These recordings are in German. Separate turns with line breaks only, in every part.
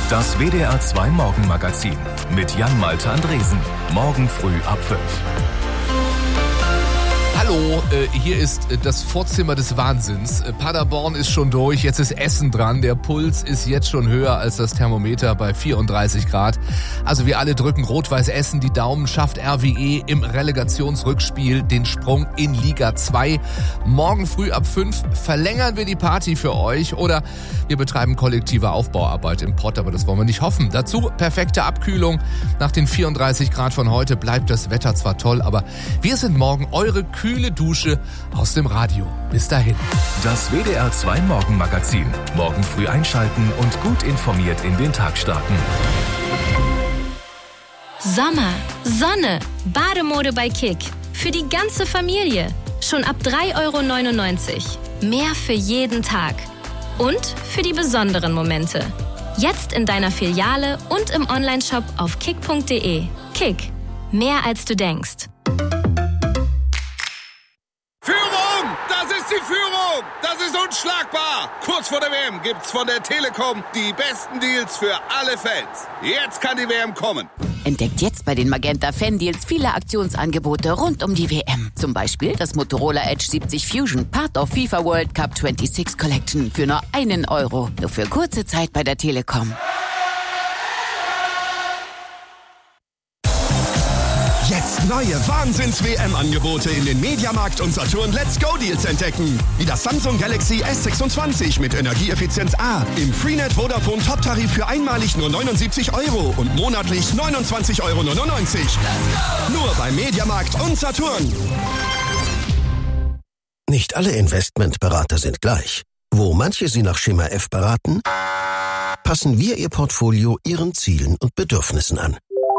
Das WDR 2 Morgenmagazin mit Jan-Malte Andresen. Morgen früh ab 5.
Hallo, hier ist das Vorzimmer des Wahnsinns. Paderborn ist schon durch, jetzt ist Essen dran. Der Puls ist jetzt schon höher als das Thermometer bei 34 Grad. Also wir alle drücken Rot-Weiß Essen die Daumen, schafft RWE im Relegationsrückspiel den Sprung in Liga 2. Morgen früh ab 5 verlängern wir die Party für euch oder wir betreiben kollektive Aufbauarbeit im Pott, aber das wollen wir nicht hoffen. Dazu perfekte Abkühlung. Nach den 34 Grad von heute bleibt das Wetter zwar toll, aber wir sind morgen eure kühle Dusche aus dem Radio. Bis dahin.
Das WDR 2 Morgenmagazin. Morgen früh einschalten und gut informiert in den Tag starten.
Sommer, Sonne, Bademode bei Kick. Für die ganze Familie. Schon ab 3,99 €. Mehr für jeden Tag. Und für die besonderen Momente. Jetzt in deiner Filiale und im Onlineshop auf kick.de. Kick. Mehr als du denkst.
Führung! Das ist die Führung! Das ist unschlagbar! Kurz vor der WM gibt's von der Telekom die besten Deals für alle Fans. Jetzt kann die WM kommen.
Entdeckt jetzt bei den Magenta Fan Deals viele Aktionsangebote rund um die WM. Zum Beispiel das Motorola Edge 70 Fusion, Part of FIFA World Cup 26 Collection für nur €1. Nur für kurze Zeit bei der Telekom.
Jetzt neue Wahnsinns-WM-Angebote in den Mediamarkt und Saturn Let's Go Deals entdecken. Wie das Samsung Galaxy S26 mit Energieeffizienz A im Freenet Vodafone Top-Tarif für einmalig nur €79 und monatlich €29,99 €. Nur bei Mediamarkt und Saturn.
Nicht alle Investmentberater sind gleich. Wo manche Sie nach Schema F beraten, passen wir Ihr Portfolio Ihren Zielen und Bedürfnissen an.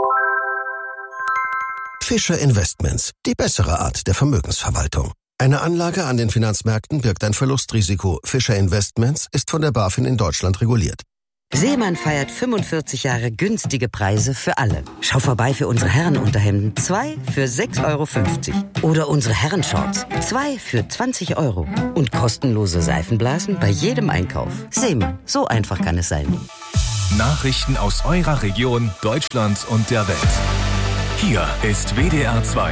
Fischer Investments, die bessere Art der Vermögensverwaltung. Eine Anlage an den Finanzmärkten birgt ein Verlustrisiko. Fischer Investments ist von der BaFin in Deutschland reguliert.
Seemann feiert 45 Jahre günstige Preise für alle. Schau vorbei für unsere Herrenunterhemden. 2 für €6,50. Oder unsere Herrenshorts. 2 für €20. Und kostenlose Seifenblasen bei jedem Einkauf. Seemann, so einfach kann es sein.
Nachrichten aus eurer Region, Deutschland und der Welt. Hier ist WDR 2.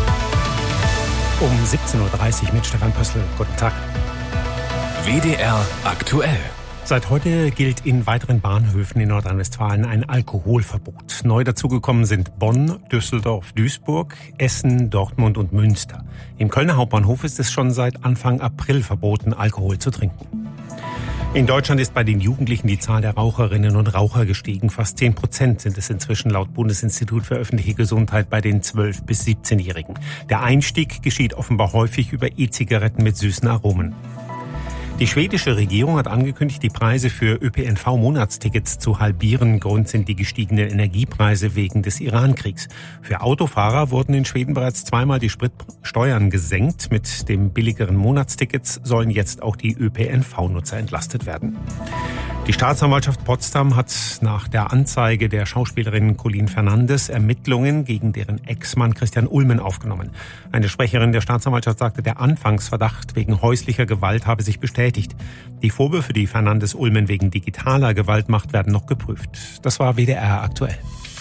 Um 17:30 Uhr mit Stefan Pössl. Guten Tag.
WDR aktuell.
Seit heute gilt in weiteren Bahnhöfen in Nordrhein-Westfalen ein Alkoholverbot. Neu dazugekommen sind Bonn, Düsseldorf, Duisburg, Essen, Dortmund und Münster. Im Kölner Hauptbahnhof ist es schon seit Anfang April verboten, Alkohol zu trinken. In Deutschland ist bei den Jugendlichen die Zahl der Raucherinnen und Raucher gestiegen. Fast 10% sind es inzwischen laut Bundesinstitut für öffentliche Gesundheit bei den 12- bis 17-Jährigen. Der Einstieg geschieht offenbar häufig über E-Zigaretten mit süßen Aromen. Die schwedische Regierung hat angekündigt, die Preise für ÖPNV-Monatstickets zu halbieren. Grund sind die gestiegenen Energiepreise wegen des Iran-Kriegs. Für Autofahrer wurden in Schweden bereits zweimal die Spritsteuern gesenkt. Mit dem billigeren Monatstickets sollen jetzt auch die ÖPNV-Nutzer entlastet werden. Die Staatsanwaltschaft Potsdam hat nach der Anzeige der Schauspielerin Colleen Fernandes Ermittlungen gegen deren Ex-Mann Christian Ulmen aufgenommen. Eine Sprecherin der Staatsanwaltschaft sagte, der Anfangsverdacht wegen häuslicher Gewalt habe sich bestätigt. Die Vorwürfe, die Fernandes Ulmen wegen digitaler Gewalt macht, werden noch geprüft. Das war WDR aktuell.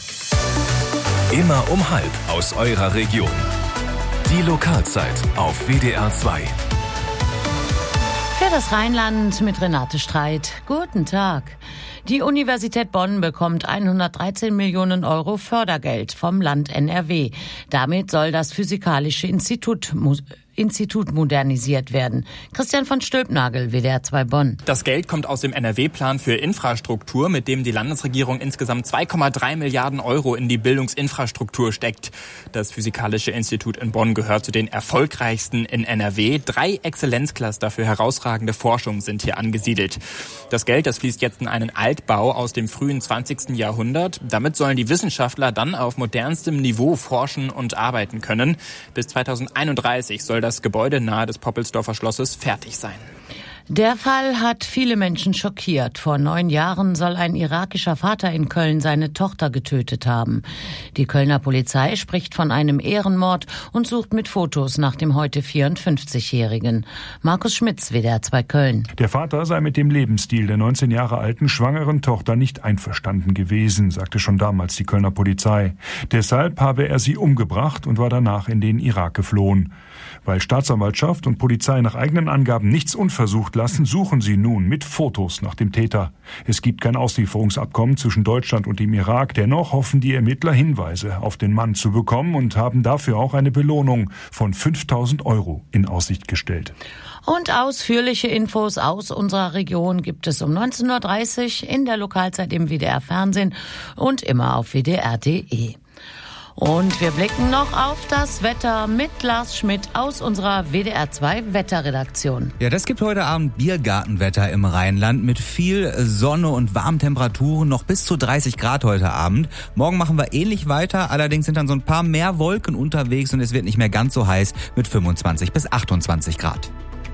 Immer um 12:30 aus eurer Region. Die Lokalzeit auf WDR 2.
Für das Rheinland mit Renate Streit. Guten Tag. Die Universität Bonn bekommt 113 Millionen € Fördergeld vom Land NRW. Damit soll das Physikalische Institut modernisiert werden. Christian von Stülpnagel, WDR 2 Bonn.
Das Geld kommt aus dem NRW-Plan für Infrastruktur, mit dem die Landesregierung insgesamt 2,3 Milliarden € in die Bildungsinfrastruktur steckt. Das Physikalische Institut in Bonn gehört zu den erfolgreichsten in NRW. 3 Exzellenzcluster für herausragende Forschung sind hier angesiedelt. Das Geld, das fließt jetzt in einen Altbau aus dem frühen 20. Jahrhundert. Damit sollen die Wissenschaftler dann auf modernstem Niveau forschen und arbeiten können. Bis 2031 soll das Gebäude nahe des Poppelsdorfer Schlosses fertig sein.
Der Fall hat viele Menschen schockiert. Vor 9 Jahren soll ein irakischer Vater in Köln seine Tochter getötet haben. Die Kölner Polizei spricht von einem Ehrenmord und sucht mit Fotos nach dem heute 54-Jährigen. Markus Schmitz, WDR 2 Köln.
Der Vater sei mit dem Lebensstil der 19 Jahre alten schwangeren Tochter nicht einverstanden gewesen, sagte schon damals die Kölner Polizei. Deshalb habe er sie umgebracht und war danach in den Irak geflohen. Weil Staatsanwaltschaft und Polizei nach eigenen Angaben nichts unversucht lassen, suchen sie nun mit Fotos nach dem Täter. Es gibt kein Auslieferungsabkommen zwischen Deutschland und dem Irak. Dennoch hoffen die Ermittler, Hinweise auf den Mann zu bekommen und haben dafür auch eine Belohnung von 5.000 € in Aussicht gestellt.
Und ausführliche Infos aus unserer Region gibt es um 19.30 Uhr in der Lokalzeit im WDR Fernsehen und immer auf wdr.de. Und wir blicken noch auf das Wetter mit Lars Schmidt aus unserer WDR 2 Wetterredaktion.
Ja, das gibt heute Abend Biergartenwetter im Rheinland mit viel Sonne und warmen Temperaturen, noch bis zu 30 Grad heute Abend. Morgen machen wir ähnlich weiter, allerdings sind dann so ein paar mehr Wolken unterwegs und es wird nicht mehr ganz so heiß mit 25 bis 28 Grad.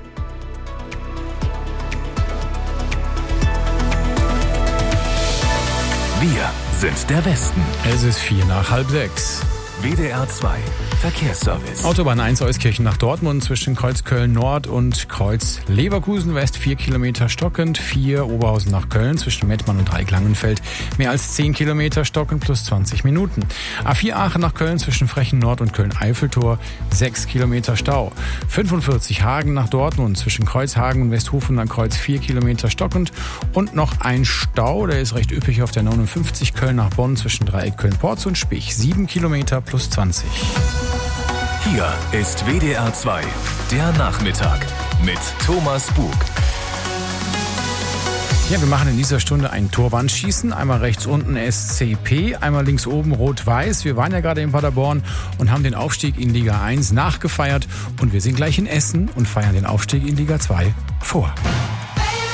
Wir sind der Westen.
Es ist 5:45.
WDR 2 Verkehrsservice.
Autobahn 1 Euskirchen nach Dortmund zwischen Kreuz Köln Nord und Kreuz Leverkusen West 4 Kilometer stockend. 4 Oberhausen nach Köln zwischen Mettmann und Dreieck-Langenfeld mehr als 10 Kilometer stockend plus 20 Minuten. A4 Aachen nach Köln zwischen Frechen Nord und Köln-Eiffeltor 6 Kilometer Stau. 45 Hagen nach Dortmund zwischen Kreuzhagen und Westhofen an Kreuz 4 Kilometer stockend. Und noch ein Stau, der ist recht üppig auf der 59 Köln nach Bonn zwischen Dreieck Köln-Porz und Spich 7 Kilometer plus 20.
Hier ist WDR 2, der Nachmittag mit Thomas Bug.
Ja, wir machen in dieser Stunde ein Torwandschießen. Einmal rechts unten SCP, einmal links oben Rot-Weiß. Wir waren ja gerade in Paderborn und haben den Aufstieg in Liga 1 nachgefeiert. Und wir sind gleich in Essen und feiern den Aufstieg in Liga 2 vor.